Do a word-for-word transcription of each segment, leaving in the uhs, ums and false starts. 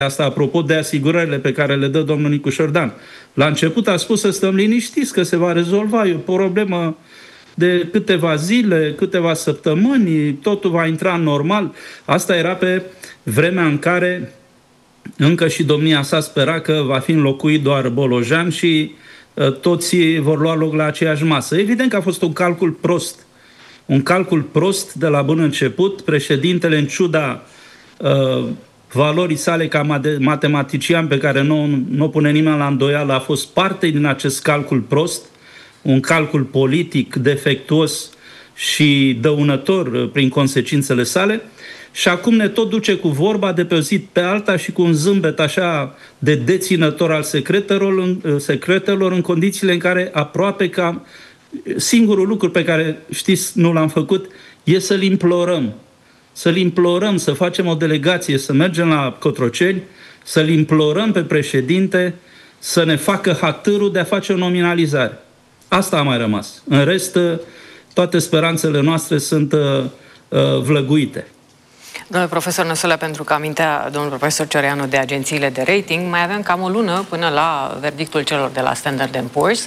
Asta apropo de asigurările pe care le dă domnul Nicu Șordan. La început a spus să stăm liniștiți, că se va rezolva. E o problemă de câteva zile, câteva săptămâni, totul va intra în normal. Asta era pe vremea în care încă și domnia sa spera că va fi înlocuit doar Bolojan și uh, toți vor lua loc la aceeași masă. Evident că a fost un calcul prost. Un calcul prost de la bun început. Președintele, în ciuda uh, valorii sale ca matematician, pe care nu, nu pune nimeni la îndoială, a fost parte din acest calcul prost, un calcul politic defectuos și dăunător prin consecințele sale, și acum ne tot duce cu vorba de pe o zi pe alta și cu un zâmbet așa de deținător al secretelor, secretelor în condițiile în care aproape ca singurul lucru pe care, știți, nu l-am făcut, e să-l implorăm. Să-l implorăm, să facem o delegație, să mergem la Cotroceni, să-l implorăm pe președinte să ne facă hatârul de a face o nominalizare. Asta a mai rămas. În rest, toate speranțele noastre sunt uh, uh, vlăguite. Domnule profesor Năstulă, pentru că amintea domnul profesor Cioreanu de agențiile de rating, mai avem cam o lună până la verdictul celor de la Standard and Poor's.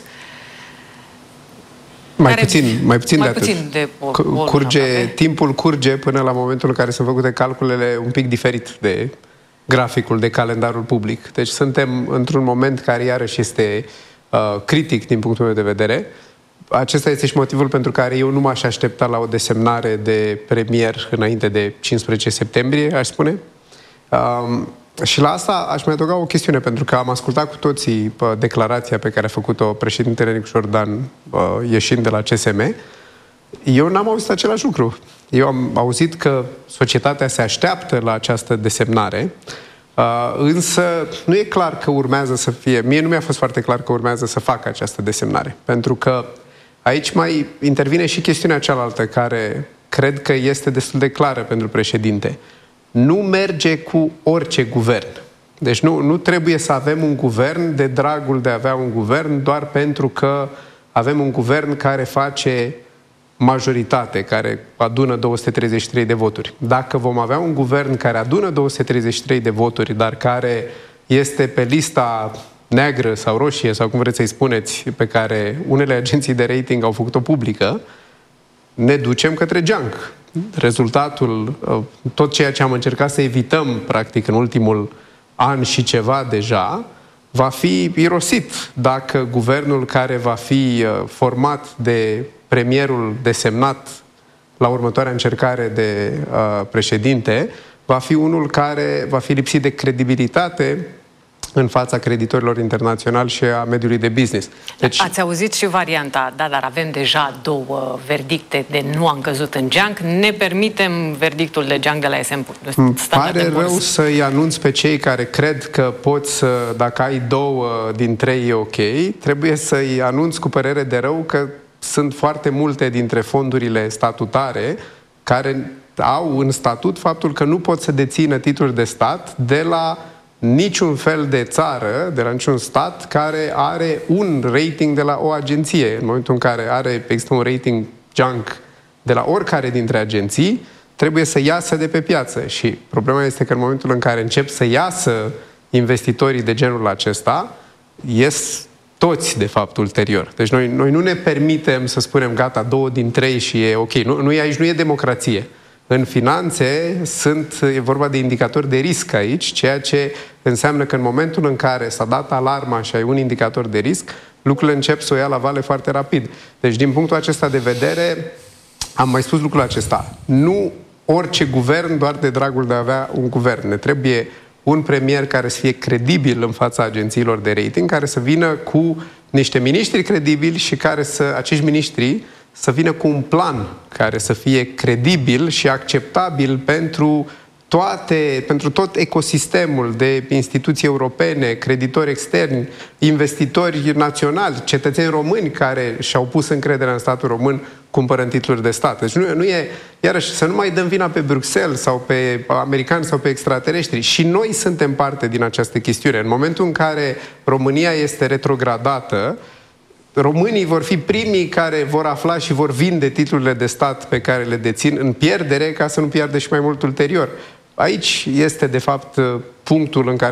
Mai care, puțin, mai puțin mai de atât. Puțin de o, o curge, lună, timpul curge până la momentul în care sunt făcute calculele un pic diferit de graficul, de calendarul public. Deci suntem într-un moment care iarăși este uh, critic din punctul meu de vedere. Acesta este și motivul pentru care eu nu m-aș aștepta la o desemnare de premier înainte de cincisprezece septembrie, aș spune. Um, și la asta aș mai adăuga o chestiune, pentru că am ascultat cu toții uh, declarația pe care a făcut-o președintele Nicu Șordan uh, ieșind de la C S M. Eu n-am auzit același lucru. Eu am auzit că societatea se așteaptă la această desemnare, uh, însă nu e clar că urmează să fie... Mie nu mi-a fost foarte clar că urmează să facă această desemnare, pentru că aici mai intervine și chestiunea cealaltă, care cred că este destul de clară pentru președinte. Nu merge cu orice guvern. Deci nu, nu trebuie să avem un guvern de dragul de a avea un guvern doar pentru că avem un guvern care face majoritate, care adună două sute treizeci și trei de voturi. Dacă vom avea un guvern care adună două sute treizeci și trei de voturi, dar care este pe lista neagră sau roșie, sau cum vreți să-i spuneți, pe care unele agenții de rating au făcut-o publică, ne ducem către junk. Rezultatul, tot ceea ce am încercat să evităm, practic, în ultimul an și ceva deja, va fi irosit dacă guvernul care va fi format de premierul desemnat la următoarea încercare de uh, președinte va fi unul care va fi lipsit de credibilitate în fața creditorilor internaționali și a mediului de business. Deci... Ați auzit și varianta, da, dar avem deja două verdicte de nu am căzut în junk, ne permitem verdictul de junk de la S and P. Îmi pare rău să-i anunț pe cei care cred că poți să, dacă ai două din trei e ok, trebuie să-i anunț cu părere de rău că sunt foarte multe dintre fondurile statutare care au în statut faptul că nu pot să dețină titluri de stat de la niciun fel de țară, de la niciun stat care are un rating de la o agenție. În momentul în care are, există un rating junk de la oricare dintre agenții, trebuie să iasă de pe piață. Și problema este că în momentul în care încep să iasă investitorii de genul acesta, ies toți, de fapt, ulterior. Deci noi, noi nu ne permitem să spunem, gata, două din trei și e ok. Nu, nu, aici nu e democrație. În finanțe sunt, e vorba de indicatori de risc aici, ceea ce înseamnă că în momentul în care s-a dat alarma și ai un indicator de risc, lucrurile încep să o ia la vale foarte rapid. Deci, din punctul acesta de vedere, am mai spus lucrul acesta. Nu orice guvern doar de dragul de a avea un guvern. Ne trebuie un premier care să fie credibil în fața agențiilor de rating, care să vină cu niște miniștri credibili și care să, acești miniștri să vină cu un plan care să fie credibil și acceptabil pentru toate, pentru tot ecosistemul de instituții europene, creditori externi, investitori naționali, cetățeni români care și-au pus încrederea în statul român cumpărând titluri de stat. Deci nu, nu e, iarăși, să nu mai dăm vina pe Bruxelles sau pe americani sau pe extraterestri. Și noi suntem parte din această chestiune. În momentul în care România este retrogradată, românii vor fi primii care vor afla și vor vinde titlurile de stat pe care le dețin în pierdere ca să nu piardă și mai mult ulterior. Aici este, de fapt, punctul în care